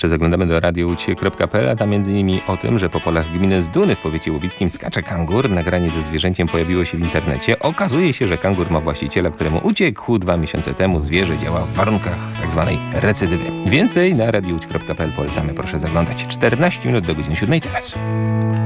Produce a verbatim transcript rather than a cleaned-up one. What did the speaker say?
Zaglądamy do radiowłódź kropka pe el, a tam między innymi o tym, że po polach gminy Zduny w powiecie łowickim skacze kangur. Nagranie ze zwierzęciem pojawiło się w internecie. Okazuje się, że kangur ma właściciela, któremu uciekł dwa miesiące temu. Zwierzę działa w warunkach tzw. recydywy. Więcej na radiowłódź kropka pe el polecamy, proszę zaglądać. czternaście minut do godziny siódmej teraz.